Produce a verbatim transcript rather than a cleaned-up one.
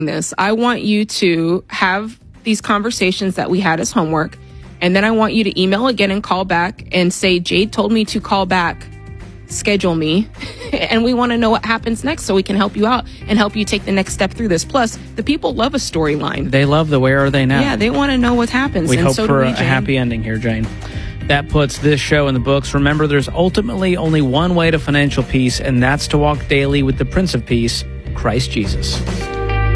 this. I want you to have these conversations that we had as homework, and then I want you to email again and call back and say, Jade told me to call back, schedule me, and we want to know what happens next so we can help you out and help you take the next step through this. Plus, the people love a storyline. They love the where are they now. Yeah, they want to know what happens. We and hope so for do we, a Jane. happy ending here, Jane. That puts this show in the books. Remember, there's ultimately only one way to financial peace, and that's to walk daily with the Prince of Peace, Christ Jesus.